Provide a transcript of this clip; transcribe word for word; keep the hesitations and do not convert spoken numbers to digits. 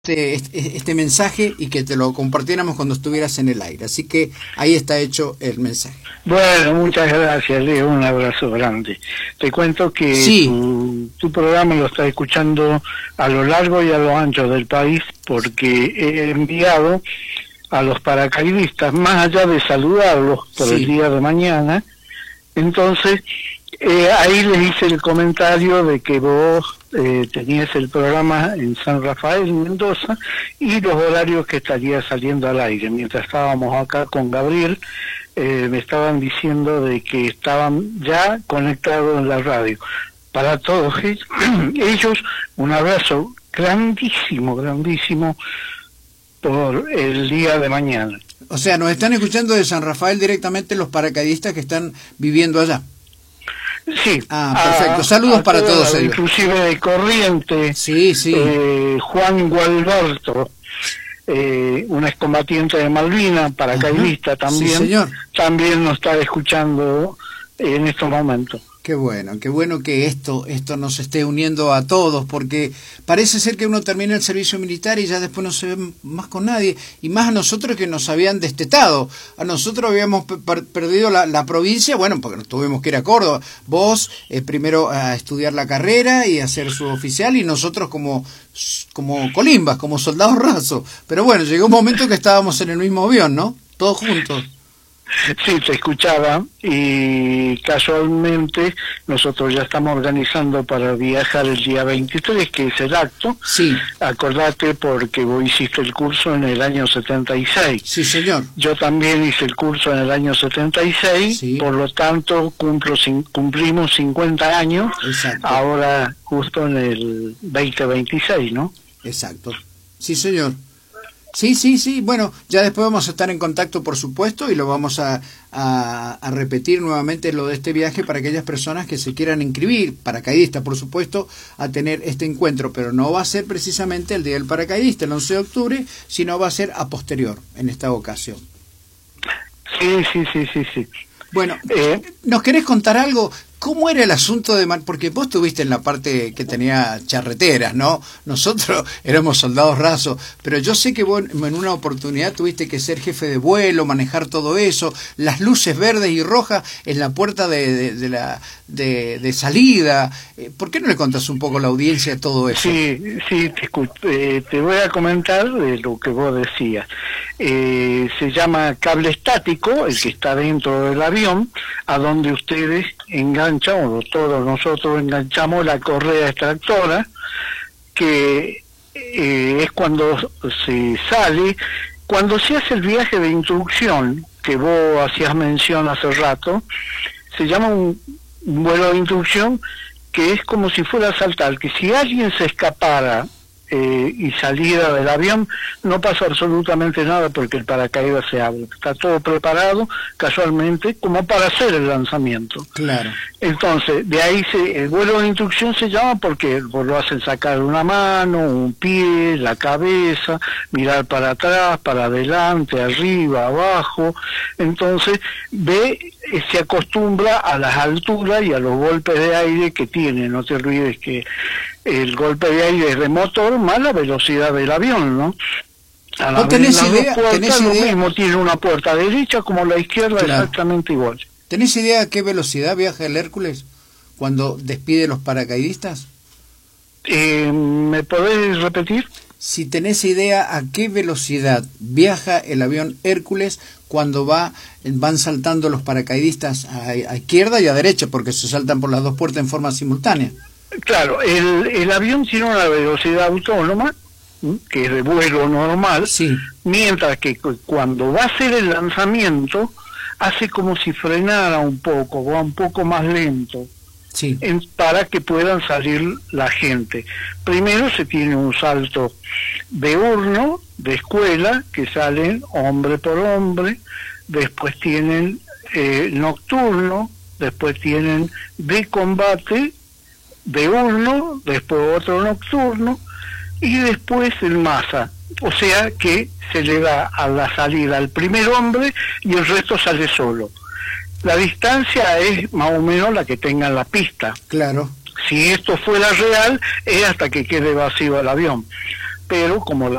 Este, este, este mensaje y que te lo compartiéramos cuando estuvieras en el aire. Así que ahí está hecho el mensaje. Bueno, muchas gracias, Leo. Un abrazo grande. Te cuento que sí. tu, tu programa lo está escuchando a lo largo y a lo ancho del país, porque he enviado a los paracaidistas, más allá de saludarlos por sí. el día de mañana, entonces eh, ahí les hice el comentario de que vos eh, tenías el programa en San Rafael, Mendoza, y los horarios que estaría saliendo al aire. Mientras estábamos acá con Gabriel, eh, me estaban diciendo de que estaban ya conectados en la radio. Para todos ellos, un abrazo grandísimo, grandísimo por el día de mañana. O sea, nos están escuchando de San Rafael directamente los paracaidistas que están viviendo allá. Sí. Ah, perfecto. Saludos a para todos, todos ellos. Inclusive de Corrientes. Sí, sí. Eh, Juan Gualberto, eh, un excombatiente de Malvinas, paracaidista. Ajá. También. Sí, señor. También nos está escuchando en estos momentos. Qué bueno, qué bueno que esto esto nos esté uniendo a todos, porque parece ser que uno termina el servicio militar y ya después no se ve más con nadie, y más a nosotros que nos habían destetado. A nosotros habíamos per perdido la, la provincia, bueno, porque nos tuvimos que ir a Córdoba. Vos eh, primero a estudiar la carrera y a ser suboficial, y nosotros como, como colimbas, como soldados rasos. Pero bueno, llegó un momento que estábamos en el mismo avión, ¿no? Todos juntos. Sí, te escuchaba, y casualmente nosotros ya estamos organizando para viajar el día veintitrés, que es el acto. Sí. Acordate, porque vos hiciste el curso en el año setenta y seis. Sí, señor. Yo también hice el curso en el año setenta y seis, sí. Por lo tanto cumplo, cumplimos cincuenta años. Exacto. Ahora justo en el veinte veintiséis, ¿no? Exacto. Sí, señor. Sí, sí, sí. Bueno, ya después vamos a estar en contacto, por supuesto, y lo vamos a, a, a repetir nuevamente lo de este viaje para aquellas personas que se quieran inscribir, paracaidistas, por supuesto, a tener este encuentro, pero no va a ser precisamente el día del paracaidista, el once de octubre, sino va a ser a posterior, en esta ocasión. Sí, sí, sí, sí, sí. Bueno, eh, ¿nos querés contar algo? ¿Cómo era el asunto de...? Porque vos estuviste en la parte que tenía charreteras, ¿no? Nosotros éramos soldados rasos, pero yo sé que vos en una oportunidad tuviste que ser jefe de vuelo, manejar todo eso, las luces verdes y rojas en la puerta de, de, de la de, de salida. ¿Por qué no le contás un poco a la audiencia todo eso? Sí, sí, te, eh, te voy a comentar de lo que vos decías. Eh, se llama cable estático, el que está dentro del avión, a donde ustedes enganchan, o todos nosotros enganchamos la correa extractora, que eh, es cuando se sale, cuando se hace el viaje de instrucción, que vos hacías mención hace rato, se llama un, un vuelo de instrucción, que es como si fuera a saltar, que si alguien se escapara Eh, y saliera del avión, no pasa absolutamente nada porque el paracaídas se abre. Está todo preparado, casualmente, como para hacer el lanzamiento. Claro. Entonces, de ahí se, el vuelo de instrucción se llama porque lo hacen sacar una mano, un pie, la cabeza, mirar para atrás, para adelante, arriba, abajo. Entonces, ve, se acostumbra a las alturas y a los golpes de aire que tiene. No te olvides que el golpe de aire es de motor más la velocidad del avión, ¿no? A ¿Vos tenés idea? Puertas, ¿Tenés lo idea? mismo, tiene una puerta derecha como la izquierda, claro. Exactamente igual. ¿Tenés idea a qué velocidad viaja el Hércules cuando despide los paracaidistas? Eh, ¿Me podés repetir? Si tenés idea a qué velocidad viaja el avión Hércules cuando va van saltando los paracaidistas a, a izquierda y a derecha, porque se saltan por las dos puertas en forma simultánea. Claro, el, el avión tiene una velocidad autónoma, ¿sí?, que es de vuelo normal, sí. Mientras que cuando va a hacer el lanzamiento, hace como si frenara un poco, va un poco más lento, sí. en, para que puedan salir la gente. Primero se tiene un salto diurno, de escuela, que salen hombre por hombre, después tienen eh, nocturno, después tienen de combate, diurno, después otro nocturno y después el masa, o sea que se le da a la salida al primer hombre y el resto sale solo. La distancia es más o menos la que tenga en la pista. Claro. Si esto fuera real, es hasta que quede vacío el avión. pero como la